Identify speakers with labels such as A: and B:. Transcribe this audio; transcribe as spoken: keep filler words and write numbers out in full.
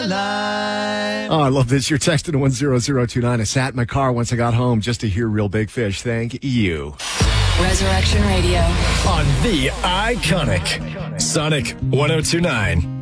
A: life.
B: Oh, I love this. You're texting to one zero zero two nine. I sat in my car once I got home just to hear Real Big Fish. Thank you.
C: Resurrection Radio.
D: On the iconic Sonic one oh two nine.